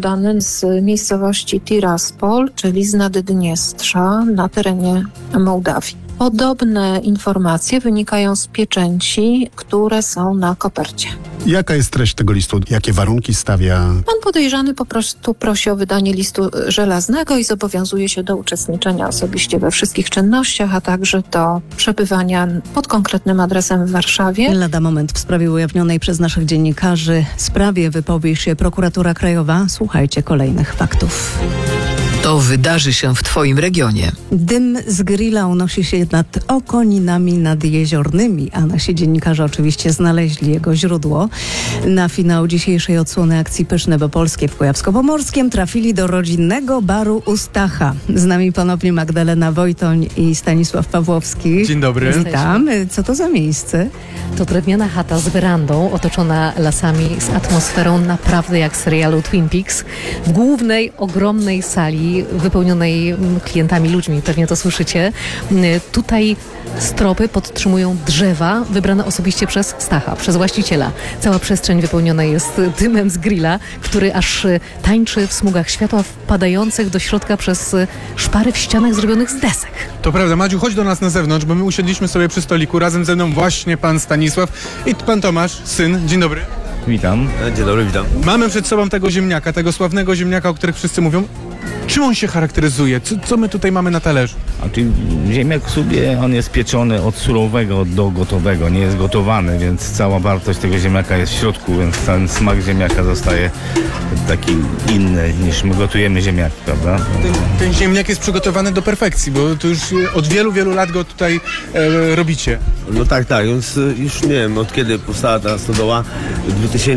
podany z miejscowości Tiraspol, czyli z Naddniestrza na terenie Mołdawii. Podobne informacje wynikają z pieczęci, które są na kopercie. Jaka jest treść tego listu? Jakie warunki stawia? Pan podejrzany po prostu prosi o wydanie listu żelaznego i zobowiązuje się do uczestniczenia osobiście we wszystkich czynnościach, a także do przebywania pod konkretnym adresem w Warszawie. Lada moment w sprawie ujawnionej przez naszych dziennikarzy sprawie wypowie się Prokuratura Krajowa. Słuchajcie kolejnych faktów. To wydarzy się w Twoim regionie. Dym z grilla unosi się nad Okoninami nadjeziornymi, a nasi dziennikarze oczywiście znaleźli jego źródło. Na finał dzisiejszej odsłony akcji Pyszne bo Polskie w Kujawsko-Pomorskiem trafili do rodzinnego baru u Stacha. Z nami ponownie Magdalena Wojtoń i Stanisław Pawłowski. Dzień dobry. Witam. Co to za miejsce? To drewniana chata z werandą, otoczona lasami, z atmosferą naprawdę jak z serialu Twin Peaks. W głównej, ogromnej sali, wypełnionej klientami, ludźmi, pewnie to słyszycie. Tutaj stropy podtrzymują drzewa wybrane osobiście przez Stacha, przez właściciela. Cała przestrzeń wypełniona jest dymem z grilla, który aż tańczy w smugach światła wpadających do środka przez szpary w ścianach zrobionych z desek. To prawda. Madziu, chodź do nas na zewnątrz, bo my usiedliśmy sobie przy stoliku. Razem ze mną właśnie pan Stanisław i pan Tomasz, syn. Dzień dobry. Witam. Dzień dobry, witam. Mamy przed sobą tego ziemniaka, tego sławnego ziemniaka, o którym wszyscy mówią. Czym on się charakteryzuje? Co my tutaj mamy na talerzu? A czyli ziemniak sobie, on jest pieczony od surowego do gotowego, nie jest gotowany, więc cała wartość tego ziemniaka jest w środku, więc ten smak ziemniaka zostaje taki inny niż my gotujemy ziemniaki, prawda? Ten ziemniak jest przygotowany do perfekcji, bo to już od wielu, wielu lat go tutaj robicie. No tak, więc już nie wiem, od kiedy powstała ta stodoła, w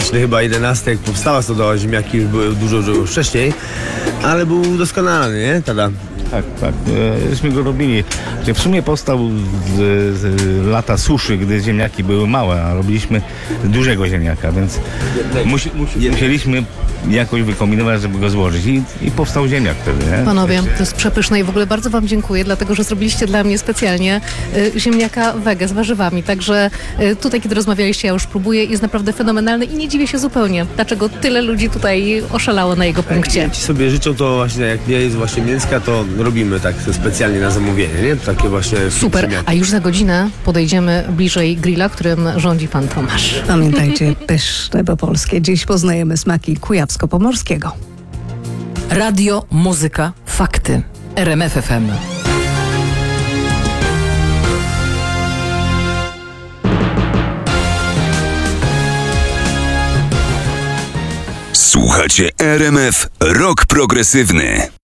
2011 jak powstała stodoła, ziemniaki już były dużo wcześniej, ale był doskonalny, nie? Tada. Tak. Żeśmy go robili. W sumie powstał z lata suszy, gdy ziemniaki były małe, a robiliśmy dużego ziemniaka, więc musieliśmy jakoś wykombinować, żeby go złożyć i powstał ziemniak wtedy, nie? Panowie, to jest przepyszne i w ogóle bardzo wam dziękuję, dlatego że zrobiliście dla mnie specjalnie ziemniaka wege z warzywami, także tutaj, kiedy rozmawialiście, ja już próbuję, jest naprawdę fenomenalny i nie dziwię się zupełnie, dlaczego tyle ludzi tutaj oszalało na jego punkcie. Jak ci sobie życzą, to właśnie jak nie jest właśnie mięska, to robimy tak specjalnie na zamówienie, nie? Takie właśnie super, ziemniaki. a już za godzinę podejdziemy bliżej grilla, którym rządzi pan Tomasz. Pamiętajcie, Pyszne bo Polskie. Dziś poznajemy smaki Kujawsko-Pomorskiego. Radio, muzyka, fakty. RMF FM. Słuchacie RMF Rock Progresywny.